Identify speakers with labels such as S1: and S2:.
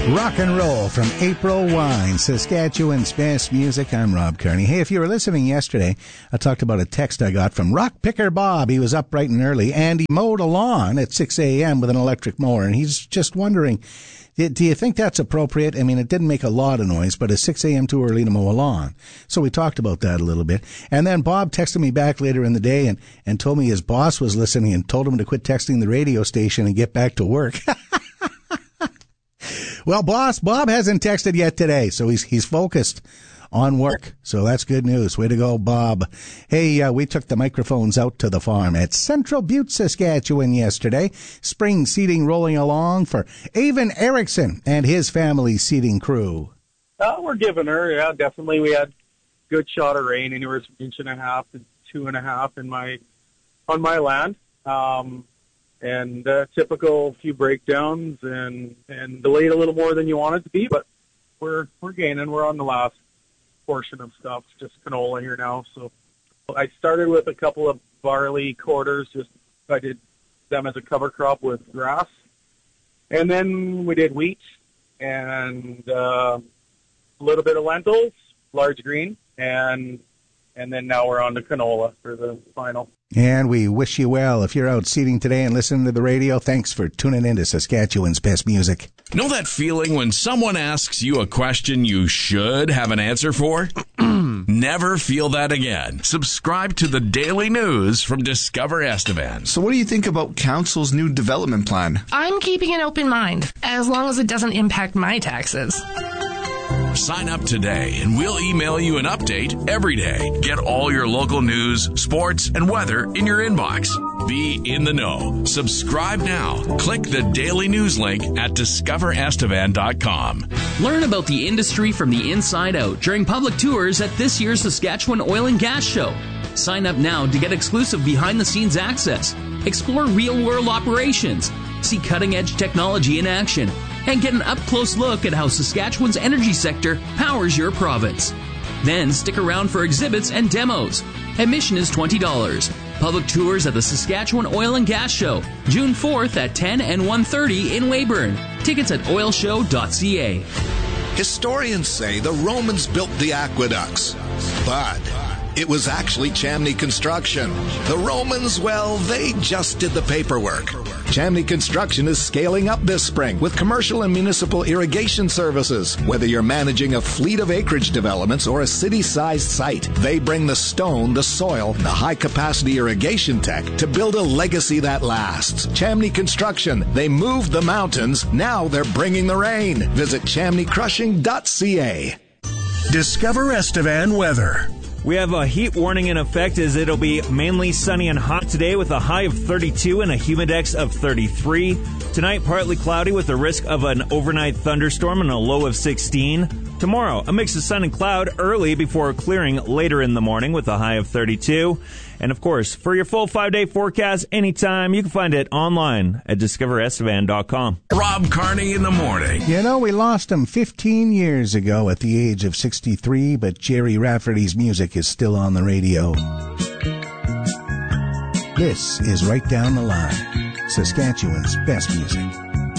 S1: Rock and roll from April Wine, Saskatchewan's best music. I'm Rob Kearney. Hey, if you were listening yesterday, I talked about a text I got from Rock Picker Bob. He was up bright and early, and he mowed a lawn at 6 a.m. with an electric mower, and he's just wondering, do you think that's appropriate? I mean, it didn't make a lot of noise, but is 6 a.m. too early to mow a lawn? So we talked about that a little bit. And then Bob texted me back later in the day and told me his boss was listening and told him to quit texting the radio station and get back to work. Well, Bob hasn't texted yet today, so he's focused on work. So that's good news. Way to go, Bob. Hey, we took the microphones out to the farm at Central Butte, Saskatchewan yesterday. Spring seeding rolling along for Avon Erickson and his family seeding crew.
S2: We're giving her, yeah, definitely. We had good shot of rain, anywhere from 1.5 to 2.5 on my land. And typical few breakdowns and delayed a little more than you want it to be, but we're gaining. We're on the last portion of stuff, just canola here now. So I started with a couple of barley quarters, I did them as a cover crop with grass. And then we did wheat and a little bit of lentils, large green, and then now we're on to canola for the final.
S1: And we wish you well. If you're out seeding today and listening to the radio, thanks for tuning in to Saskatchewan's best music.
S3: Know that feeling when someone asks you a question you should have an answer for? Never feel that again. Subscribe to the daily news from Discover Estevan.
S4: So what do you think about Council's new development plan?
S5: I'm keeping an open mind, as long as it doesn't impact my taxes.
S3: Sign up today and we'll email you an update every day. Get all your local news, sports, and weather in your inbox. Be in the know. Subscribe now. Click the daily news link at discoverestevan.com.
S6: Learn about the industry from the inside out during public tours at this year's Saskatchewan Oil and Gas Show. Sign up now to get exclusive behind-the-scenes access, explore real-world operations, see cutting-edge technology in action, and get an up-close look at how Saskatchewan's energy sector powers your province. Then stick around for exhibits and demos. Admission is $20. Public tours at the Saskatchewan Oil and Gas Show, June 4th at 10 and 1:30 in Weyburn. Tickets at oilshow.ca.
S7: Historians say the Romans built the aqueducts, but it was actually Chamney Construction. The Romans, well, they just did the paperwork. Chamney Construction is scaling up this spring with commercial and municipal irrigation services. Whether you're managing a fleet of acreage developments or a city-sized site, they bring the stone, the soil, and the high-capacity irrigation tech to build a legacy that lasts. Chamney Construction, they moved the mountains, now they're bringing the rain. Visit chamneycrushing.ca.
S8: Discover Estevan weather. We have a heat warning in effect as it'll be mainly sunny and hot today with a high of 32 and a humidex of 33. Tonight, partly cloudy with the risk of an overnight thunderstorm and a low of 16. Tomorrow, a mix of sun and cloud early before clearing later in the morning with a high of 32. And of course, for your full 5-day forecast anytime, you can find it online at discoverestevan.com.
S3: Rob Kearney in the morning.
S1: You know, we lost him 15 years ago at the age of 63, but Jerry Rafferty's music is still on the radio. This is Right Down the Line, Saskatchewan's best music.